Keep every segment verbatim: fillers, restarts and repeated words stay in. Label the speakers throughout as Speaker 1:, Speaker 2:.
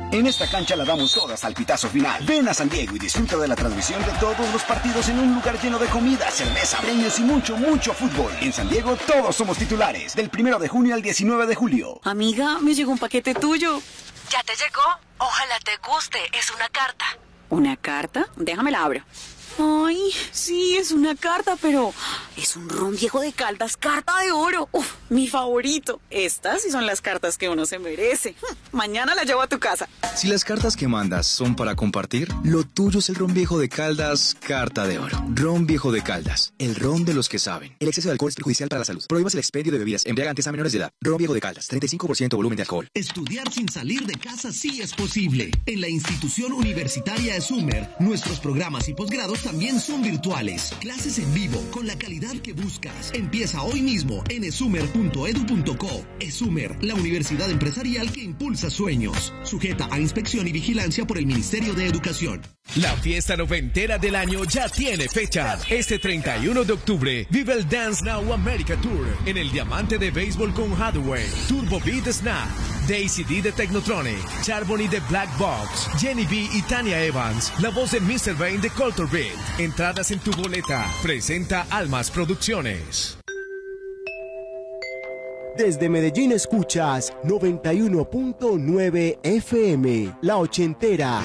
Speaker 1: En esta cancha la damos todas al pitazo final. Ven a San Diego y disfruta de la transmisión de todos los partidos en un lugar lleno de comida, cerveza, premios y mucho, mucho fútbol. En San Diego todos somos titulares. Del primero de junio al diecinueve de julio.
Speaker 2: Amiga, me llegó un paquete tuyo.
Speaker 3: ¿Ya te llegó? Ojalá te guste. Es una carta.
Speaker 2: ¿Una carta? Déjame la abro. Ay, sí, es una carta, pero es un ron viejo de Caldas, carta de oro. Uf, mi favorito. Estas sí son las cartas que uno se merece. Mañana la llevo a tu casa.
Speaker 4: Si las cartas que mandas son para compartir, lo tuyo es el ron viejo de Caldas, carta de oro. Ron viejo de Caldas, el ron de los que saben. El exceso de alcohol es perjudicial para la salud. Prohíbas el expendio de bebidas embriagantes a menores de edad. Ron viejo de Caldas, treinta y cinco por ciento volumen de alcohol.
Speaker 5: Estudiar sin salir de casa sí es posible. En la institución universitaria ESUMER, nuestros programas y posgrados también son virtuales. Clases en vivo con la calidad que buscas. Empieza hoy mismo en esumer punto edu punto co. ESUMER, la universidad empresarial que impulsa sueños. Sujeta a inspección y vigilancia por el Ministerio de Educación.
Speaker 6: La fiesta noventera del año ya tiene fecha. Este treinta y uno de octubre vive el Dance Now America Tour en el Diamante de Béisbol con Hathaway, Turbo Beat Snap, Daisy D de Technotronic, Charbonny de Black Box, Jenny B y Tania Evans, la voz de mister Vane de Culture Beat. Entradas en tu boleta. Presenta Almas Producciones.
Speaker 7: Desde Medellín escuchas noventa y uno punto nueve F M, La Ochentera.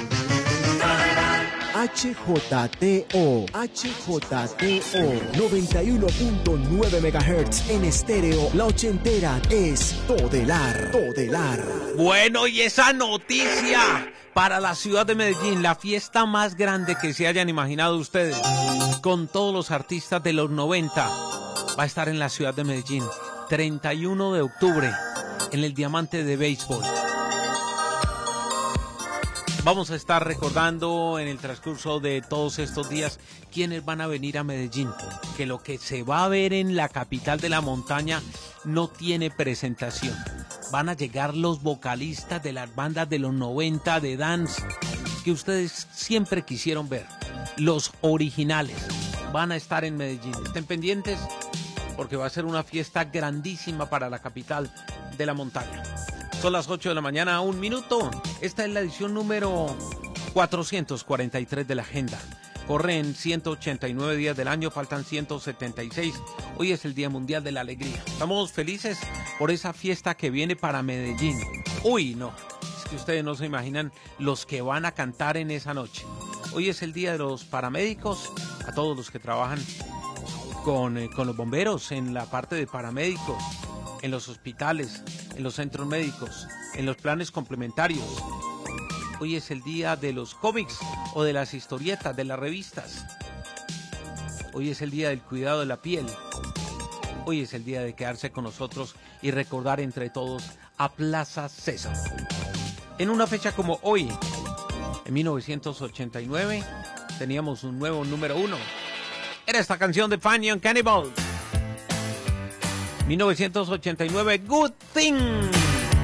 Speaker 7: H J T O, H J T O, noventa y uno punto nueve megahertz en estéreo. La Ochentera es Todelar, Todelar.
Speaker 8: Bueno, y esa noticia para la ciudad de Medellín, la fiesta más grande que se hayan imaginado ustedes, con todos los artistas de los noventa, va a estar en la ciudad de Medellín, treinta y uno de octubre, en el Diamante de Béisbol. Vamos a estar recordando en el transcurso de todos estos días quiénes van a venir a Medellín, que lo que se va a ver en la capital de la montaña no tiene presentación. Van a llegar los vocalistas de las bandas de los noventa de dance que ustedes siempre quisieron ver, los originales. Van a estar en Medellín. Estén pendientes porque va a ser una fiesta grandísima para la capital de la montaña. Son las ocho de la mañana, a un minuto. Esta es la edición número cuatrocientos cuarenta y tres de la agenda. Corren ciento ochenta y nueve días del año, faltan ciento setenta y seis. Hoy es el Día Mundial de la Alegría. Estamos felices por esa fiesta que viene para Medellín. Uy, no, es que ustedes no se imaginan los que van a cantar en esa noche. Hoy es el Día de los Paramédicos, a todos los que trabajan con, eh, con los bomberos en la parte de paramédicos, en los hospitales, en los centros médicos, en los planes complementarios. Hoy es el día de los cómics o de las historietas, de las revistas. Hoy es el día del cuidado de la piel. Hoy es el día de quedarse con nosotros y recordar entre todos a Plaza César. En una fecha como hoy, en mil novecientos ochenta y nueve, teníamos un nuevo número uno. Era esta canción de Fania and Cannibal. mil novecientos ochenta y nueve, Good Thing.